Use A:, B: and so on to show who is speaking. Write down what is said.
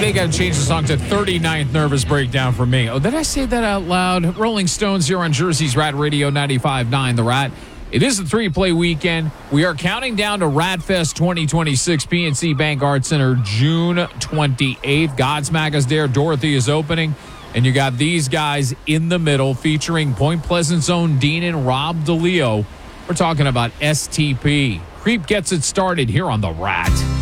A: They got to change the song to 39th Nervous Breakdown for me. Oh, did I say that out loud? Rolling Stones here on Jersey's Rat Radio 95.9 The Rat. It is the 3-play weekend. We are counting down to Ratfest 2026, PNC Bank Arts Center, June 28th. Godsmack is there. Dorothy is opening. And you got these guys in the middle featuring Point Pleasant's own Dean and Rob DeLeo. We're talking about STP. Creep gets it started here on The Rat.